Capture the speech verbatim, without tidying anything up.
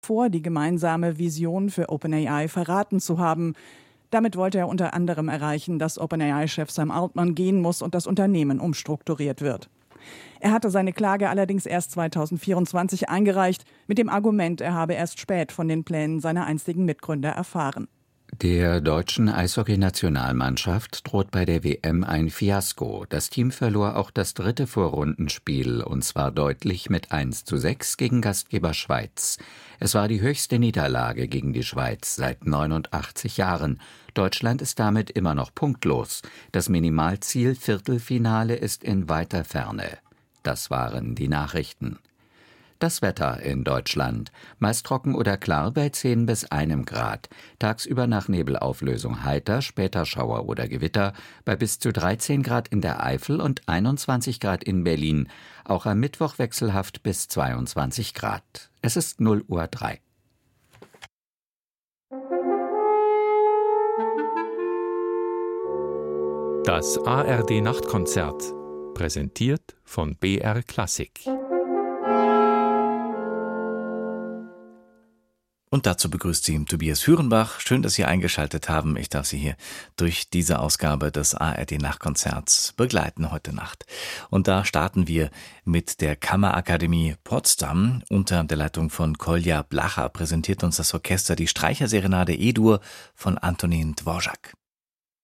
vor, die gemeinsame Vision für OpenAI verraten zu haben. Damit wollte er unter anderem erreichen, dass OpenAI-Chef Sam Altman gehen muss und das Unternehmen umstrukturiert wird. Er hatte seine Klage allerdings erst zweitausendvierundzwanzig eingereicht, mit dem Argument, er habe erst spät von den Plänen seiner einstigen Mitgründer erfahren. Der deutschen Eishockey-Nationalmannschaft droht bei der W M ein Fiasko. Das Team verlor auch das dritte Vorrundenspiel, und zwar deutlich mit eins zu sechs gegen Gastgeber Schweiz. Es war die höchste Niederlage gegen die Schweiz seit neunundachtzig Jahren. Deutschland ist damit immer noch punktlos. Das Minimalziel Viertelfinale ist in weiter Ferne. Das waren die Nachrichten. Das Wetter in Deutschland. Meist trocken oder klar bei zehn bis einem Grad. Tagsüber nach Nebelauflösung heiter, später Schauer oder Gewitter, bei bis zu dreizehn Grad in der Eifel und einundzwanzig Grad in Berlin. Auch am Mittwoch wechselhaft bis zweiundzwanzig Grad. Es ist null Uhr drei. Das A R D-Nachtkonzert, präsentiert von B R Klassik. Und dazu begrüßt Sie Tobias Führenbach. Schön, dass Sie eingeschaltet haben. Ich darf Sie hier durch diese Ausgabe des A R D-Nachtkonzerts begleiten heute Nacht. Und da starten wir mit der Kammerakademie Potsdam. Unter der Leitung von Kolja Blacha präsentiert uns das Orchester die Streicherserenade E-Dur von Antonin Dvorak.